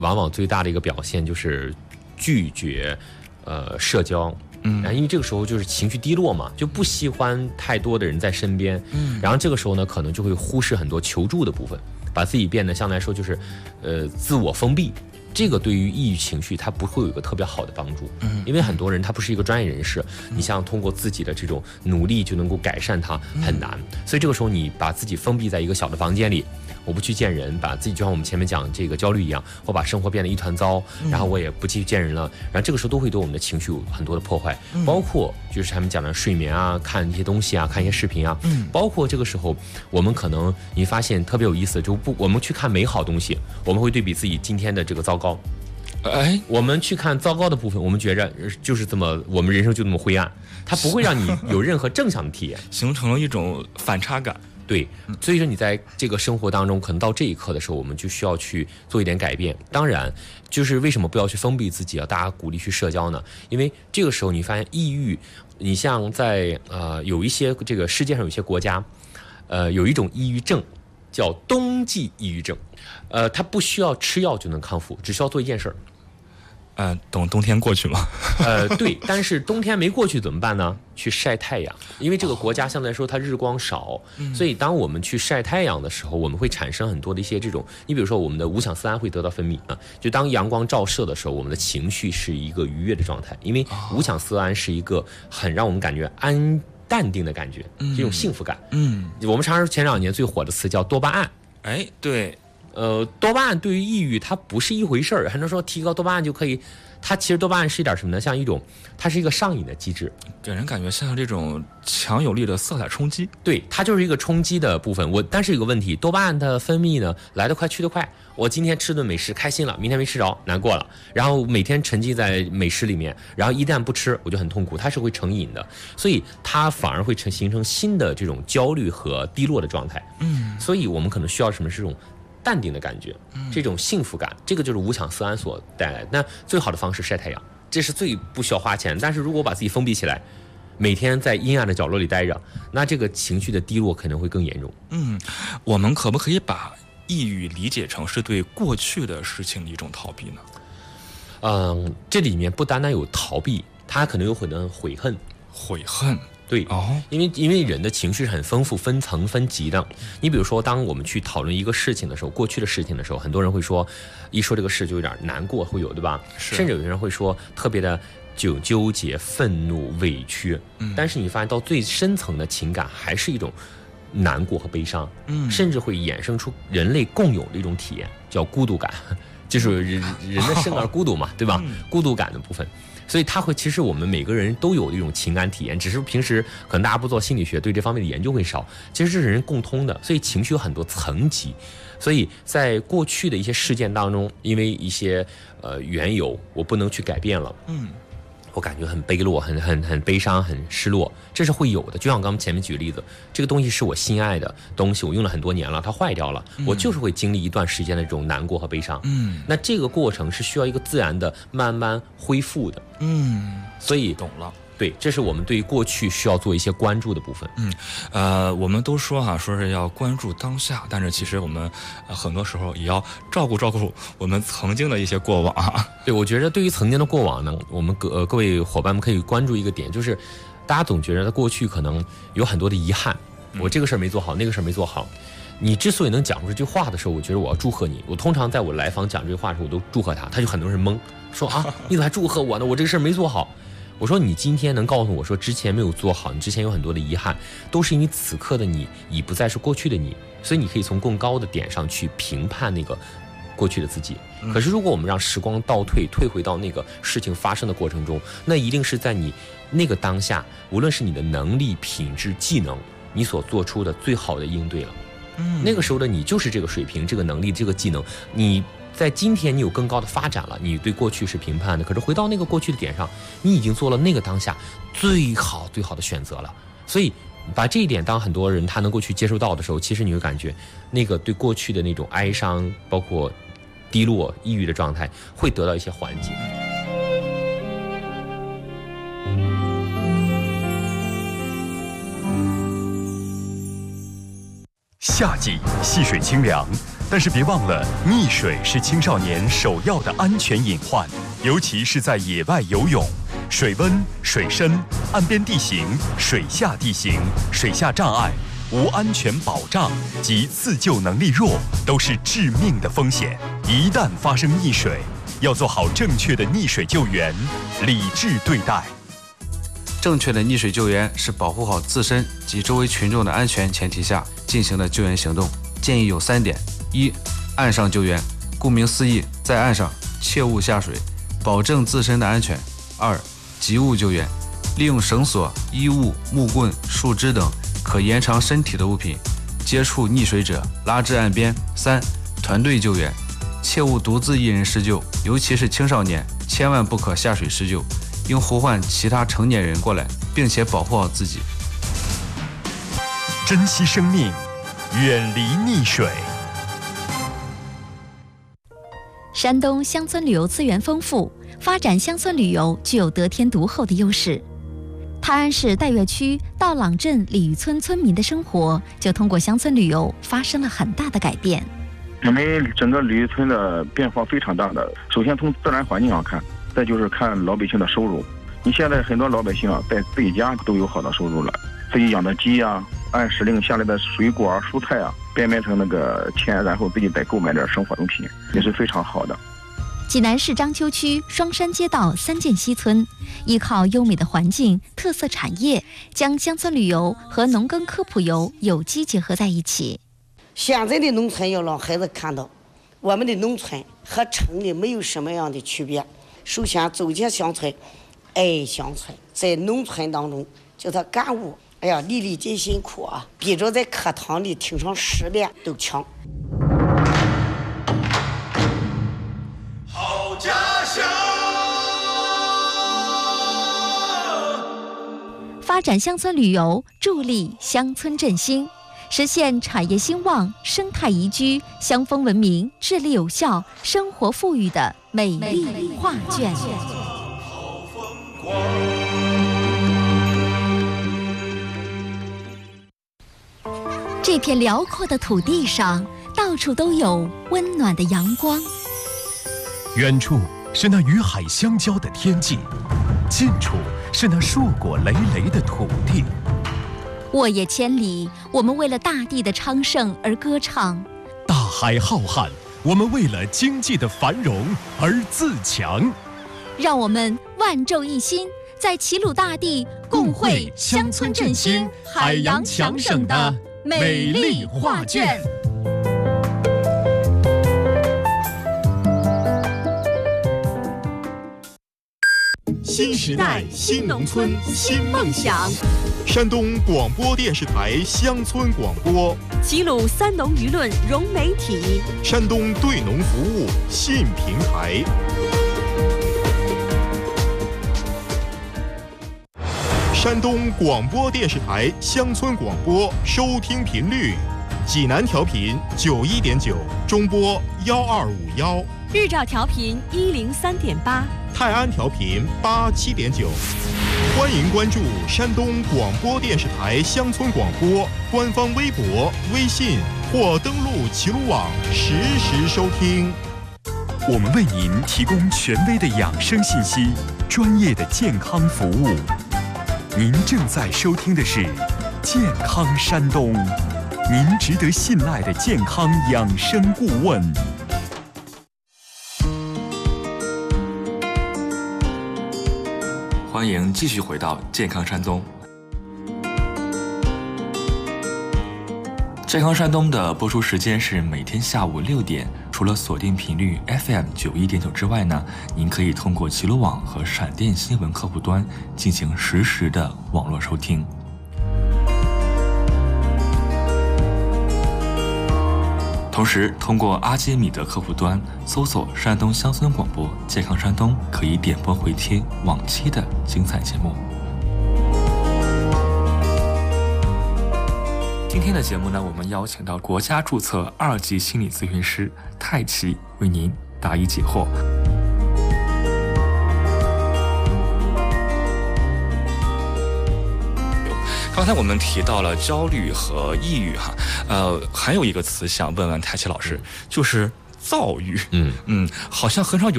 往往最大的一个表现就是拒绝社交。因为这个时候就是情绪低落嘛，就不喜欢太多的人在身边。然后这个时候呢，可能就会忽视很多求助的部分，把自己变得相对来说就是自我封闭。这个对于抑郁情绪它不会有一个特别好的帮助。因为很多人他不是一个专业人士，你像通过自己的这种努力就能够改善它很难。所以这个时候你把自己封闭在一个小的房间里，我不去见人，把自己就像我们前面讲这个焦虑一样，我把生活变得一团糟，然后我也不去见人了，然后这个时候都会对我们的情绪有很多的破坏。包括就是他们讲的睡眠啊，看一些东西啊，看一些视频啊，包括这个时候我们可能你发现特别有意思，就不我们去看美好东西，我们会对比自己今天的这个糟糕。我们去看糟糕的部分，我们觉着就是这么，我们人生就这么灰暗，它不会让你有任何正向的体验， 形成了一种反差感。 对，所以说你在这个生活当中，可能到这一刻的时候，我们就需要去做一点改变。当然，就是为什么不要去封闭自己啊？大家鼓励去社交呢？因为这个时候你发现抑郁，你像在有一些这个世界上有一些国家，有一种抑郁症叫冬季抑郁症，它不需要吃药就能康复，只需要做一件事儿。 等冬天过去吗？ 对，但是冬天没过去怎么办呢？去晒太阳，因为这个国家相对来说它日光少，所以当我们去晒太阳的时候，我们会产生很多的一些这种，你比如说我们的五羟色胺会得到分泌啊，就当阳光照射的时候，我们的情绪是一个愉悦的状态，因为五羟色胺是一个很让我们感觉淡定的感觉，这种幸福感。我们常说前2年最火的词叫多巴胺。 对。 多巴胺对于抑郁它不是一回事儿，很多人说提高多巴胺就可以，它其实多巴胺是一点什么呢？像一种，它是一个上瘾的机制， 给人感觉像这种强有力的色彩冲击。 对，它就是一个冲击的部分。但是有个问题，多巴胺的分泌呢来得快去得快。我今天吃顿美食开心了，明天没吃着难过了，然后每天沉浸在美食里面，然后一旦不吃我就很痛苦，它是会成瘾的，所以它反而会形成新的这种焦虑和低落的状态。所以我们可能需要什么是这种淡定的感觉，这种幸福感，这个就是五羟色胺所带来的。那最好的方式晒太阳，这是最不需要花钱。但是如果把自己封闭起来，每天在阴暗的角落里待着，那这个情绪的低落可能会更严重。 我们可不可以把抑郁理解成是对过去的事情的一种逃避呢？ 这里面不单单有逃避，它可能有很多悔恨。对，因为人的情绪是很丰富、分层分级的。你比如说，当我们去讨论一个事情的时候，过去的事情的时候，很多人会说，一说这个事就有点难过，会有对吧？甚至有些人会说特别的纠结、愤怒、委屈。但是你发现到最深层的情感还是一种难过和悲伤，甚至会衍生出人类共有的一种体验，叫孤独感，就是人的生而孤独嘛，对吧？孤独感的部分。所以它会，其实我们每个人都有一种情感体验，只是平时可能大家不做心理学，对这方面的研究会少。其实这是人共通的，所以情绪有很多层级。所以在过去的一些事件当中，因为一些缘由，我不能去改变了。我感觉很悲落，很悲伤，很失落，这是会有的。就像我刚刚前面举例子，这个东西是我心爱的东西，我用了很多年了，它坏掉了，我就是会经历一段时间的这种难过和悲伤。那这个过程是需要一个自然的慢慢恢复的。所以懂了。 对，这是我们对于过去需要做一些关注的部分。 我们都说说是要关注当下，但是其实我们很多时候也要照顾我们曾经的一些过往。 对，我觉得对于曾经的过往呢，我们各位伙伴们可以关注一个点，就是大家总觉得在过去可能有很多的遗憾，我这个事儿没做好，那个事儿没做好。你之所以能讲出这句话的时候，我觉得我要祝贺你。我通常在我来访讲这句话的时候，我都祝贺他，就很多人懵，说你怎么还祝贺我呢？我这个事儿没做好。我说你今天能告诉我说之前没有做好，你之前有很多的遗憾，都是因为此刻的你已不再是过去的你，所以你可以从更高的点上去评判那个过去的自己。可是如果我们让时光倒退，退回到那个事情发生的过程中，那一定是在你那个当下，无论是你的能力、品质、技能，你所做出的最好的应对了。那个时候的你就是这个水平、这个能力、这个技能，你在今天你有更高的发展了，你对过去是评判的，可是回到那个过去的点上，你已经做了那个当下最好的选择了。所以把这一点当很多人他能够去接受到的时候，其实你会感觉那个对过去的那种哀伤，包括低落、抑郁的状态会得到一些缓解。 夏季戏水清凉，但是别忘了，溺水是青少年首要的安全隐患，尤其是在野外游泳。水温、水深、岸边地形、水下地形、水下障碍、无安全保障及自救能力弱，都是致命的风险。一旦发生溺水，要做好正确的溺水救援，理智对待。 正确的溺水救援是保护好自身及周围群众的安全前提下进行的救援行动，建议有3点：一、岸上救援，顾名思义，在岸上切勿下水，保证自身的安全；二、急物救援，利用绳索、衣物、木棍、树枝等可延长身体的物品接触溺水者，拉至岸边；三、团队救援，切勿独自一人施救，尤其是青少年，千万不可下水施救，应呼唤其他成年人过来，并且保护好自己。 珍惜生命，远离溺水。 山东乡村旅游资源丰富，发展乡村旅游具有得天独厚的优势。泰安市岱岳区道朗镇鲤鱼村村民的生活就通过乡村旅游发生了很大的改变。 因为整个鲤鱼村的变化非常大的，首先从自然环境上看，再就是看老百姓的收入。你现在很多老百姓啊，在自己家都有好的收入了，自己养的鸡啊，按时令下来的水果啊、蔬菜啊，变卖成那个钱，然后自己再购买点生活用品，也是非常好的。 济南市章丘区双山街道三涧西村，依靠优美的环境、特色产业，将乡村旅游和农耕科普游有机结合在一起。 现在的农村要让孩子看到，我们的农村和城里没有什么样的区别。首先走进乡村，爱乡村，在农村当中叫他感悟，哎呀，粒粒皆辛苦啊，比着在课堂里听上10遍都强。 好家乡。 发展乡村旅游，助力乡村振兴，实现产业兴旺、生态宜居、乡风文明、治理有效、生活富裕的美丽画卷。这片辽阔的土地上，到处都有温暖的阳光。 远处是那与海相交的天际，近处是那硕果累累的土地。 沃野千里，我们为了大地的昌盛而歌唱； 大海浩瀚，我们为了经济的繁荣而自强。 让我们万众一心，在齐鲁大地共绘乡村振兴、海洋强省的美丽画卷。 新时代新农村新梦想。山东广播电视台乡村广播， 齐鲁三农舆论融媒体， 山东对农服务信平台。山东广播电视台乡村广播收听频率：济南调频91.9，中波1251； 日照调频103.8， 泰安调频87.9。欢迎关注山东广播电视台乡村广播官方微博、微信或登录齐鲁网实时收听。 我们为您提供权威的养生信息，专业的健康服务。您正在收听的是健康山东，您值得信赖的健康养生顾问。 欢迎继续回到健康山东。健康山东的播出时间是每天下午6点，除了锁定频率 FM 91.9之外呢，您可以通过齐鲁网和闪电新闻客户端进行实时的网络收听。同时，通过阿基米德客户端搜索山东乡村广播健康山东，可以点播回听往期的精彩节目。今天的节目呢，我们邀请到国家注册2级心理咨询师泰奇为您答疑解惑。刚刚才我们提到了焦虑和抑郁哈，还有一个词想问问台奇老师，就是躁郁。好像很少有